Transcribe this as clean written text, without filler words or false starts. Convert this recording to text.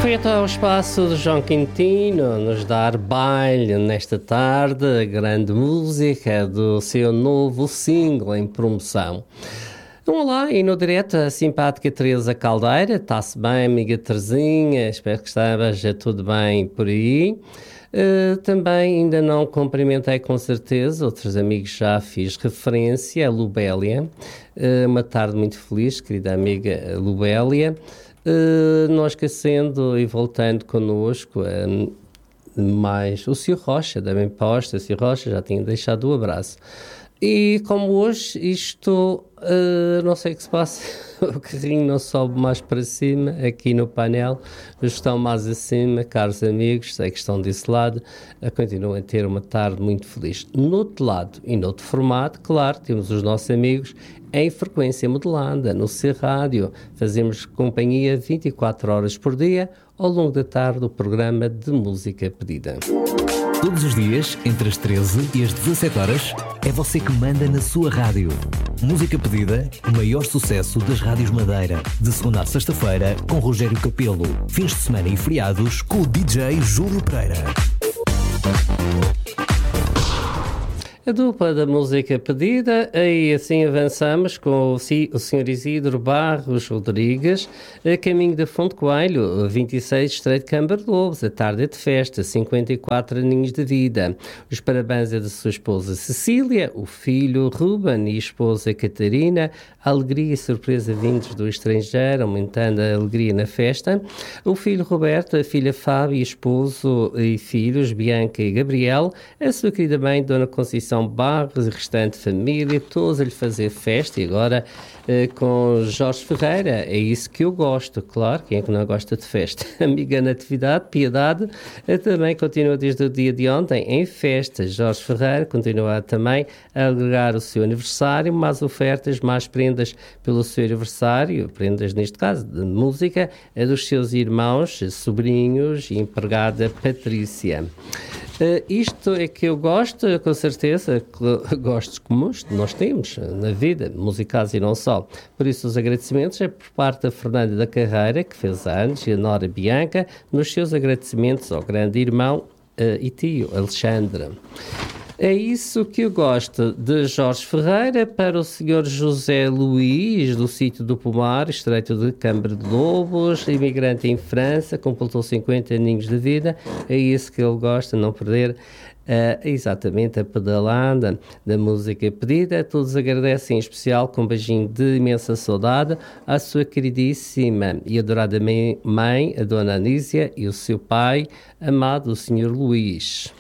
Foi até ao espaço de João Quintino nos dar baile nesta tarde, a grande música do seu novo single em promoção. Olá, e no direto a simpática Teresa Caldeira, está-se bem, amiga Terezinha, espero que esteja tudo bem por aí. Também ainda não cumprimentei com certeza, outros amigos já fiz referência, a Lubélia, uma tarde muito feliz, querida amiga Lubélia. Não esquecendo e voltando connosco, mais o Sr. Rocha, da Bem-Posta, o Sr. Rocha já tinha deixado o abraço. E como hoje isto, não sei o que se passa, o carrinho não sobe mais para cima, aqui no painel, estão mais acima, caros amigos, sei que estão desse lado, continuam a ter uma tarde muito feliz. No outro lado e no outro formato, claro, temos os nossos amigos em frequência modulada, no C Rádio, fazemos companhia 24 horas por dia, ao longo da tarde, o programa de música pedida. Todos os dias, entre as 13 e as 17 horas, é você que manda na sua rádio. Música pedida, o maior sucesso das rádios Madeira. De segunda a sexta-feira, com Rogério Capelo. Fins de semana e feriados, com o DJ Júlio Pereira. A dupla da música pedida, e assim avançamos com o Sr. Isidro Barros Rodrigues, a caminho da Fonte Coelho, 26, Estreito de Câmara de Lobos, a tarde de festa, 54 aninhos de vida. Os parabéns é da sua esposa Cecília, o filho Ruben e a esposa Catarina, a alegria e surpresa vindos do estrangeiro, aumentando a alegria na festa. O filho Roberto, a filha Fábio, esposo e filhos Bianca e Gabriel, a sua querida mãe, Dona Conceição Barros e restante família, todos a lhe fazer festa, e agora com Jorge Ferreira, é isso que eu gosto, claro, quem é que não gosta de festa? Amiga Natividade, Piedade, também continua desde o dia de ontem em festa. Jorge Ferreira continua também a alegrar o seu aniversário, mais ofertas, mais prendas pelo seu aniversário, prendas neste caso de música, dos seus irmãos, sobrinhos e empregada Patrícia. Isto é que eu gosto, com certeza, gostos comuns nós temos na vida, musicais e não só. Por isso, os agradecimentos é por parte da Fernanda da Carreira, que fez anos, e a Nora Bianca, nos seus agradecimentos ao grande irmão e tio, Alexandre. É isso que eu gosto de Jorge Ferreira. Para o Sr. José Luís, do sítio do Pomar, Estreito de Câmara de Lobos, imigrante em França, completou 50 aninhos de vida. É isso que ele gosta, não perder exatamente a pedalada da música pedida. Todos agradecem em especial, com um beijinho de imensa saudade, à sua queridíssima e adorada mãe, a Dona Anísia, e o seu pai, amado, o Sr. Luís.